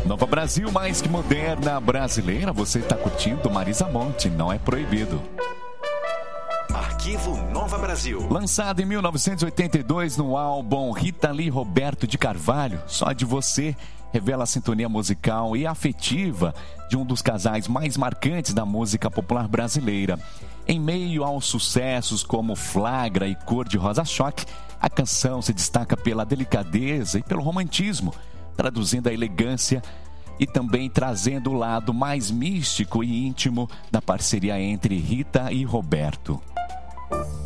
Nova Brasil, mais que moderna, brasileira, você está curtindo Marisa Monte, Não É Proibido. Arquivo Nova Brasil. Lançado em 1982 no álbum Rita Lee Roberto de Carvalho, Só de Você, revela a sintonia musical e afetiva de um dos casais mais marcantes da música popular brasileira. Em meio aos sucessos como Flagra e Cor de Rosa Choque, a canção se destaca pela delicadeza e pelo romantismo, traduzindo a elegância e também trazendo o lado mais místico e íntimo da parceria entre Rita e Roberto.